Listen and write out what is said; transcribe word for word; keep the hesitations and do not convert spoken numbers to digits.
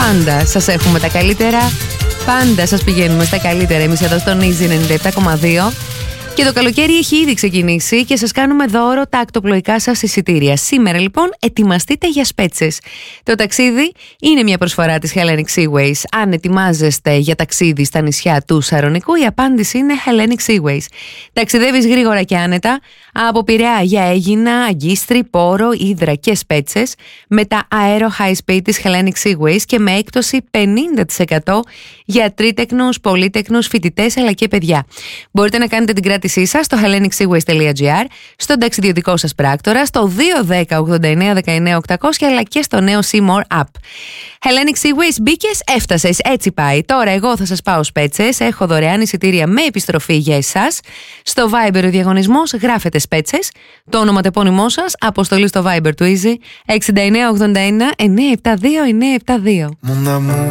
πάντα σας έχουμε τα καλύτερα, πάντα σας πηγαίνουμε στα καλύτερα εμείς εδώ στον Easy ενενήντα επτά κόμμα δύο. Και το καλοκαίρι έχει ήδη ξεκινήσει και σας κάνουμε δώρο τα ακτοπλοϊκά σας εισιτήρια. Σήμερα λοιπόν ετοιμαστείτε για σπέτσες. Το ταξίδι είναι μια προσφορά της Hellenic Seaways. Αν ετοιμάζεστε για ταξίδι στα νησιά του Σαρονικού, η απάντηση είναι Hellenic Seaways. Ταξιδεύεις γρήγορα και άνετα από Πειραιά για Αίγινα, Αγκίστρι, Πόρο, Ύδρα και Σπέτσες με τα Aero High Speed της Hellenic Seaways και με έκπτωση πενήντα τοις εκατό για τρίτεκνους, πολύτεκνους, φοιτητές αλλά και παιδιά. Μπορείτε να κάνετε την κράτησή σας στο hellenic seaways τελεία gr, στον ταξιδιωτικό σας πράκτορα, στο δύο ένα μηδέν ογδόντα εννέα δεκαεννέα οκτακόσια αλλά και στο νέο Seymour App. Hellenic Seaways, μπήκες, έφτασες, έτσι πάει. Τώρα εγώ θα σας πάω Σπέτσες, έχω δωρεάν εισιτήρια με επιστροφή για εσάς. Στο Viber ο διαγωνισμός, γράφετε Σπέτσες, το όνομα τεπώνυμό σας, αποστολή στο Viber του Easy έξι εννιά ογδόντα ένα εννέα επτά δύο εννέα επτά δύο.